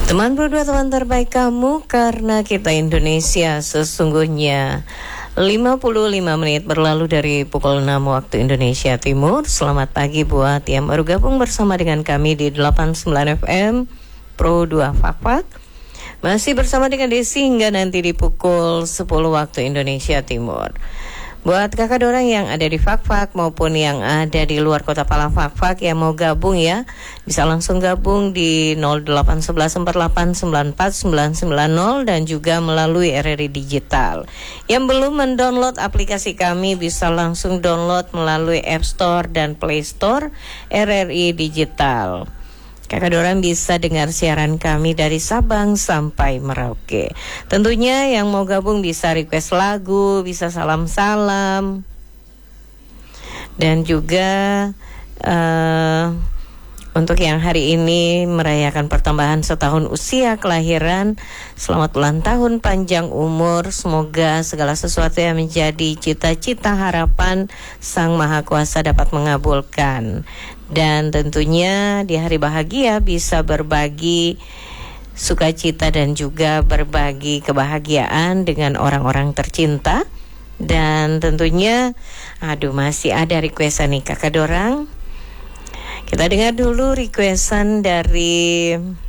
Teman berdua, teman terbaik kamu, karena kita Indonesia sesungguhnya 55 menit berlalu dari pukul 6 waktu Indonesia Timur. Selamat pagi buat yang baru gabung bersama dengan kami di 89 FM Pro 2 Fakfak. Masih bersama dengan Desi hingga nanti di pukul 10 waktu Indonesia Timur. Buat kakak dorang yang ada di Fakfak maupun yang ada di luar kota Pala Fakfak yang mau gabung ya, bisa langsung gabung di 081148949990 dan juga melalui RRI Digital. Yang belum mendownload aplikasi kami bisa langsung download melalui App Store dan Play Store RRI Digital. Kakak dorang bisa dengar siaran kami dari Sabang sampai Merauke. Tentunya yang mau gabung bisa request lagu, bisa salam-salam. Dan juga untuk yang hari ini merayakan pertambahan setahun usia kelahiran, selamat ulang tahun, panjang umur. Semoga segala sesuatu yang menjadi cita-cita harapan Sang Maha Kuasa dapat mengabulkan. Dan tentunya di hari bahagia bisa berbagi sukacita dan juga berbagi kebahagiaan dengan orang-orang tercinta. Dan tentunya masih ada requestan nih kakak dorang. Kita dengar dulu requestan dari